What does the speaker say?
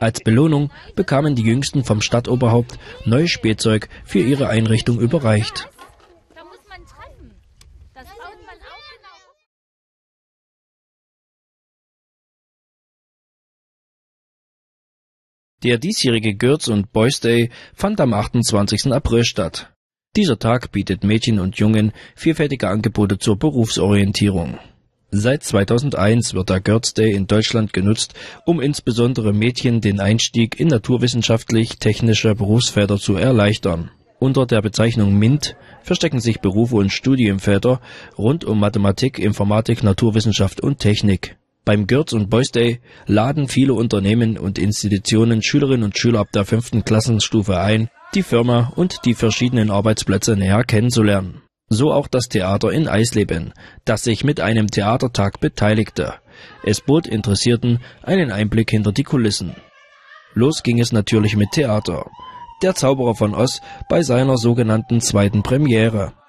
Als Belohnung bekamen die Jüngsten vom Stadtoberhaupt neues Spielzeug für ihre Einrichtung überreicht. Der diesjährige Girls und Boys Day fand am 28. April statt. Dieser Tag bietet Mädchen und Jungen vielfältige Angebote zur Berufsorientierung. Seit 2001 wird der Girls Day in Deutschland genutzt, um insbesondere Mädchen den Einstieg in naturwissenschaftlich-technische Berufsfelder zu erleichtern. Unter der Bezeichnung MINT verstecken sich Berufe und Studienfelder rund um Mathematik, Informatik, Naturwissenschaft und Technik. Beim Girls und Boys Day laden viele Unternehmen und Institutionen Schülerinnen und Schüler ab der 5. Klassenstufe ein, die Firma und die verschiedenen Arbeitsplätze näher kennenzulernen. So auch das Theater in Eisleben, das sich mit einem Theatertag beteiligte. Es bot Interessierten einen Einblick hinter die Kulissen. Los ging es natürlich mit Theater. Der Zauberer von Oz bei seiner sogenannten zweiten Premiere.